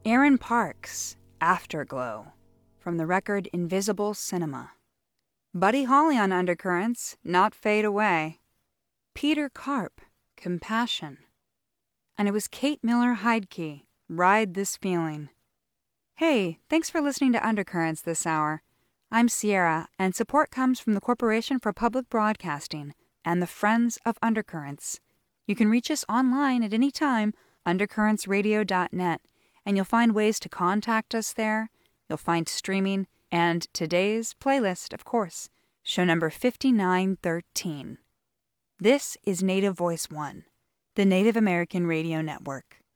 Aaron Parks, Afterglow, from the record Invisible Cinema. Buddy Holly on Undercurrents, Not Fade Away. Peter Karp, Compassion. And it was Kate Miller Heidke, Ride This Feeling. Hey, thanks for listening to Undercurrents this hour. I'm Sierra, and support comes from the Corporation for Public Broadcasting and the Friends of Undercurrents. You can reach us online at any time, undercurrentsradio.net, and you'll find ways to contact us there. You'll find streaming and today's playlist, of course, show number 5913. This is Native Voice One, the Native American Radio Network.